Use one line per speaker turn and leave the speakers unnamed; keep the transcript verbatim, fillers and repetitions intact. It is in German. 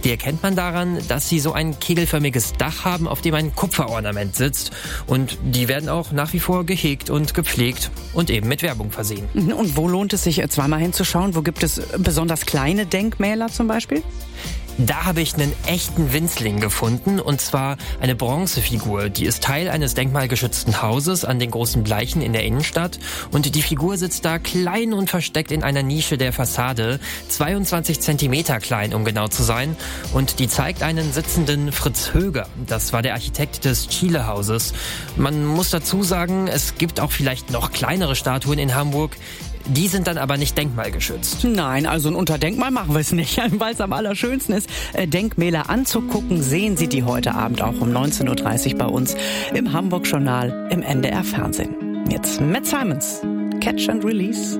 Die erkennt man daran, dass sie so ein kegelförmiges Dach haben, auf dem ein Kupferornament sitzt. Und die werden auch nach wie vor gehegt und gepflegt und eben mit Werbung versehen.
Und wo lohnt es sich, zweimal hinzuschauen? Wo gibt es besonders kleine Denkmäler zum Beispiel?
Da habe ich einen echten Winzling gefunden, und zwar eine Bronzefigur. Die ist Teil eines denkmalgeschützten Hauses an den Großen Bleichen in der Innenstadt. Und die Figur sitzt da klein und versteckt in einer Nische der Fassade, zweiundzwanzig Zentimeter klein, um genau zu sein. Und die zeigt einen sitzenden Fritz Höger. Das war der Architekt des Chile-Hauses. Man muss dazu sagen, es gibt auch vielleicht noch kleinere Statuen in Hamburg. Die sind dann aber nicht denkmalgeschützt.
Nein, also ein Unterdenkmal machen wir es nicht, weil es am allerschönsten ist, Denkmäler anzugucken. Sehen Sie die heute Abend auch um neunzehn Uhr dreißig bei uns im Hamburg-Journal im N D R Fernsehen. Jetzt Matt Simons, Catch and Release.